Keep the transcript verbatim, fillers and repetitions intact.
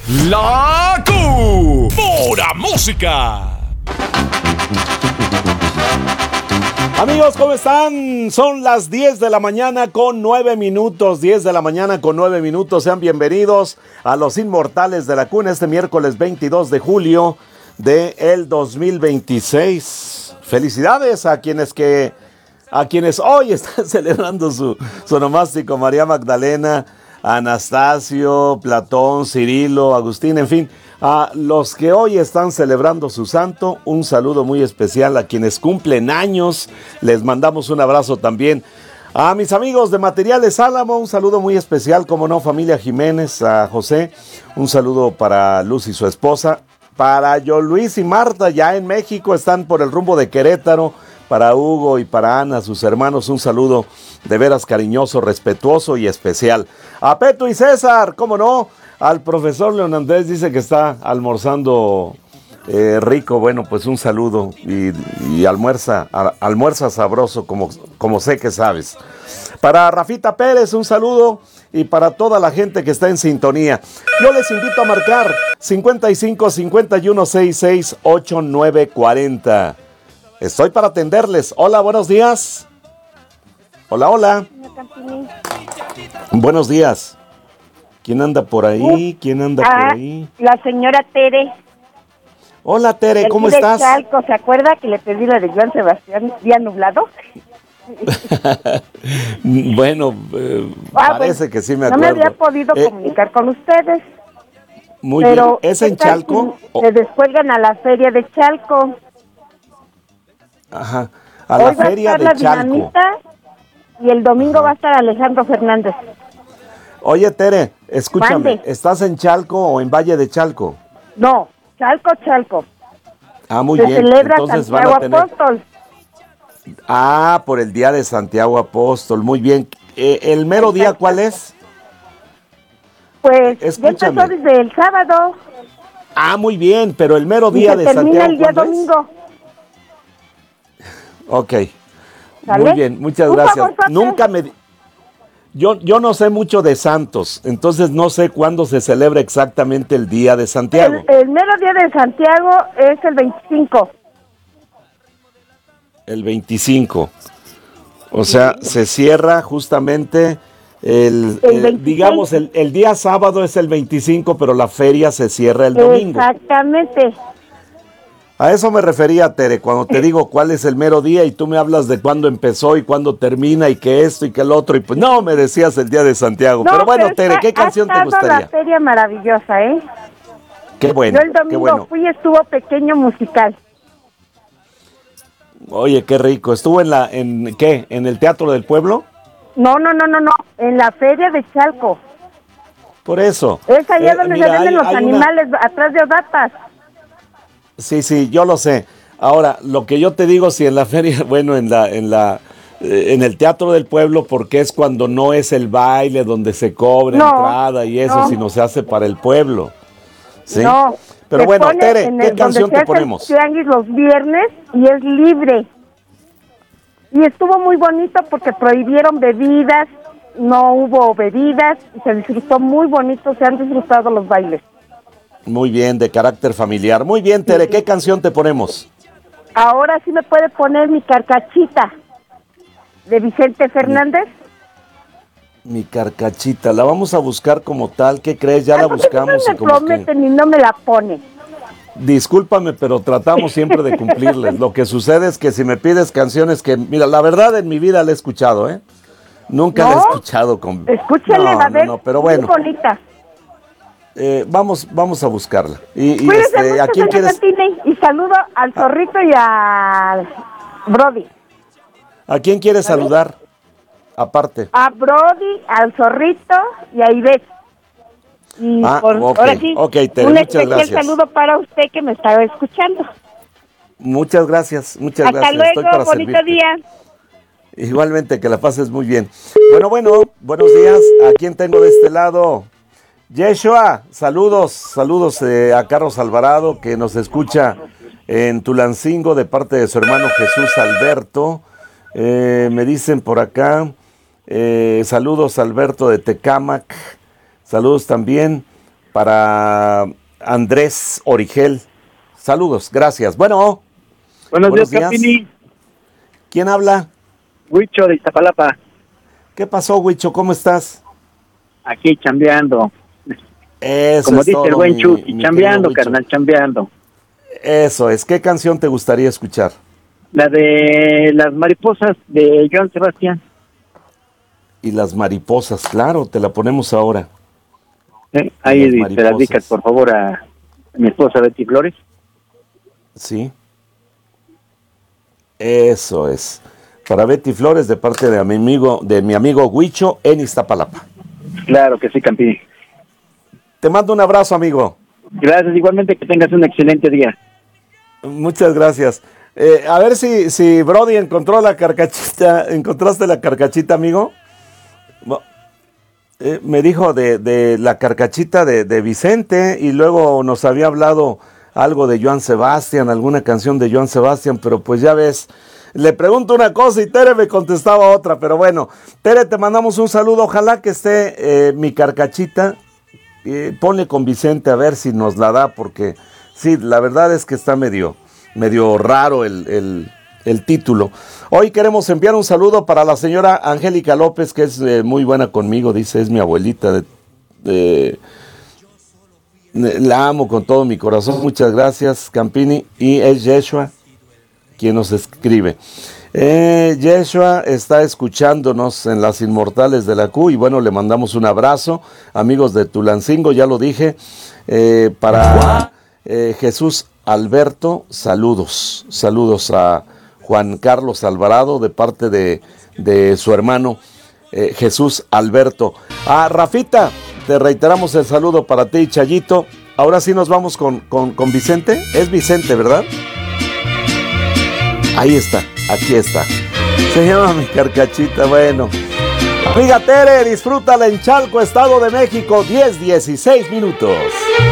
La Q. Pura música. Amigos, ¿cómo están? Son las diez de la mañana con nueve minutos, diez de la mañana con nueve minutos. Sean bienvenidos a Los Inmortales de la Q en este miércoles veintidós de julio del dos mil veintiséis. Felicidades a quienes que a quienes hoy están celebrando su, su onomástico: María Magdalena, Anastasio, Platón, Cirilo, Agustín, en fin, a los que hoy están celebrando su santo, un saludo muy especial. A quienes cumplen años, les mandamos un abrazo también. A mis amigos de Materiales Álamo, un saludo muy especial, como no, familia Jiménez, a José, un saludo para Luz y su esposa, para yo Luis y Marta, ya en México, están por el rumbo de Querétaro. Para Hugo y para Ana, sus hermanos, un saludo de veras cariñoso, respetuoso y especial. A Peto y César, cómo no, al profesor León Andrés, dice que está almorzando eh, rico. Bueno, pues un saludo y, y almuerza, a, almuerza sabroso, como, como sé que sabes. Para Rafita Pérez, un saludo, y para toda la gente que está en sintonía. Yo les invito a marcar cincuenta y cinco, cincuenta y uno, sesenta y seis, ochenta y nueve, cuarenta. Estoy para atenderles. Hola, buenos días. Hola, hola. Buenos días. ¿Quién anda por ahí? ¿Quién anda ah, por ahí? La señora Tere. Hola, Tere, ¿cómo de estás? Chalco, ¿se acuerda que le pedí la de Joan Sebastián, Día Nublado? Bueno, eh, ah, parece pues, que sí me no acuerdo. No me había podido eh, comunicar con ustedes. Muy pero bien. ¿Es en Chalco? Si se descuelgan a la feria de Chalco. Ajá, a la Hoy feria de va a estar la Chalco. Dinamita y el domingo Ajá. va a estar Alejandro Fernández. Oye, Tere, escúchame, Mande. ¿estás en Chalco o en Valle de Chalco? No, Chalco, Chalco. Ah, muy se bien. celebra Entonces Santiago van a tener... Apóstol. Ah, por el día de Santiago Apóstol, muy bien. Eh, ¿El mero día cuál es? Pues escúchame. Ya empezó desde el sábado. Ah, muy bien, pero el mero día y se de termina Santiago el día ¿cuándo domingo. es? Ok, ¿Sale? Muy bien, muchas Un gracias. favor, Nunca me... Yo, yo no sé mucho de santos, entonces no sé cuándo se celebra exactamente el día de Santiago. El, el mero día de Santiago es el veinticinco. El veinticinco. O sea, sí. Se cierra justamente el, el eh, digamos, el, el día sábado es el veinticinco, pero la feria se cierra el domingo. Exactamente. A eso me refería, Tere, cuando te digo cuál es el mero día y tú me hablas de cuándo empezó y cuándo termina y que esto y que el otro, y pues no, me decías el día de Santiago. No, pero bueno, pero Tere, está, ¿qué canción te gustaría? La feria maravillosa, ¿eh? Qué bueno, Yo el domingo qué bueno. fui y estuvo pequeño musical. Oye, qué rico. ¿Estuvo en la, en qué? ¿En el Teatro del Pueblo? No, no, no, no, no, en la feria de Chalco. Por eso. Es allá eh, donde mira, se venden hay, los hay animales, una... atrás de Odapas. Sí, sí, yo lo sé. Ahora, lo que yo te digo, si en la feria, bueno, en la, en la, eh, en el Teatro del Pueblo, porque es cuando no es el baile donde se cobra no, entrada y eso, no. sino se hace para el pueblo. ¿Sí? No. Pero bueno, Tere, el, ¿qué canción te ponemos? El tianguis los viernes y es libre. Y estuvo muy bonito porque prohibieron bebidas, no hubo bebidas, y se disfrutó muy bonito, se han disfrutado los bailes. Muy bien, de carácter familiar. Muy bien, Tere, ¿qué canción te ponemos? Ahora sí me puede poner Mi Carcachita, de Vicente Fernández. Mi, mi Carcachita, la vamos a buscar como tal. ¿Qué crees? Ya Ay, la buscamos. No me y como prometen que... y no me la pone. Discúlpame, pero tratamos siempre de cumplirles. Lo que sucede es que si me pides canciones que, mira, la verdad en mi vida la he escuchado, ¿eh? Nunca ¿No? la he escuchado con... Escúchale, no, va a ver, no, no, pero bueno. muy bonita. Eh, vamos, vamos a buscarla. Y, y Cuídese este, mucho, ¿a quién quieres? Martínez, y saludo al Zorrito y al Brody. ¿A quién quieres ¿Vale? saludar? Aparte. A Brody, al Zorrito y a Ivette. Y ah, por, okay, ahora sí, okay, Tere, un muchas especial gracias. saludo para usted que me estaba escuchando. Muchas gracias, muchas Hasta gracias. luego, Estoy para bonito servirte. día. Igualmente, que la pases muy bien. Bueno, bueno, buenos días. ¿A quién tengo de este lado? Yeshua, saludos, saludos eh, a Carlos Alvarado, que nos escucha en Tulancingo de parte de su hermano Jesús Alberto. Eh, me dicen por acá, eh, saludos Alberto de Tecámac, saludos también para Andrés Origel. Saludos, gracias. Bueno. Buenos, buenos días, Capini. ¿Quién habla? Huicho de Iztapalapa. ¿Qué pasó, Huicho? ¿Cómo estás? Aquí chambeando. Eso Como es dice todo, el buen mi, Chucky, mi chambeando, carnal, chambeando. Eso es. ¿Qué canción te gustaría escuchar? La de Las Mariposas de Joan Sebastián. Y Las Mariposas, claro, te la ponemos ahora. ¿Eh? Ahí te la dedicas, por favor, a mi esposa Betty Flores. Sí. Eso es. Para Betty Flores, de parte de mi amigo, de mi amigo Huicho en Iztapalapa. Claro que sí, Campini. Te mando un abrazo, amigo. Gracias, igualmente, que tengas un excelente día. Muchas gracias. Eh, a ver si, si Brody encontró la carcachita. ¿Encontraste la carcachita, amigo? Eh, me dijo de, de la carcachita de, de Vicente, y luego nos había hablado algo de Joan Sebastián, alguna canción de Joan Sebastián, pero pues ya ves, le pregunto una cosa y Tere me contestaba otra, pero bueno, Tere, te mandamos un saludo, ojalá que esté eh, mi carcachita, eh, ponle con Vicente a ver si nos la da, porque sí, la verdad es que está medio, medio raro el, el, el título. Hoy queremos enviar un saludo para la señora Angélica López, que es eh, muy buena conmigo, dice, es mi abuelita, de, de, la amo con todo mi corazón, muchas gracias, Campini, y es Yeshua quien nos escribe. Eh, Yeshua está escuchándonos en Las Inmortales de la Q, y bueno, le mandamos un abrazo, amigos de Tulancingo, ya lo dije, eh, para eh, Jesús Alberto, saludos, saludos a Juan Carlos Alvarado de parte de, de su hermano eh, Jesús Alberto. A Rafita, te reiteramos el saludo para ti, Chayito. Ahora sí nos vamos con, con, con Vicente. Es Vicente, ¿verdad? Ahí está, aquí está. Se llama mi carcachita, bueno. Amiga Tere, disfrútala en Chalco, Estado de México, diez dieciséis minutos.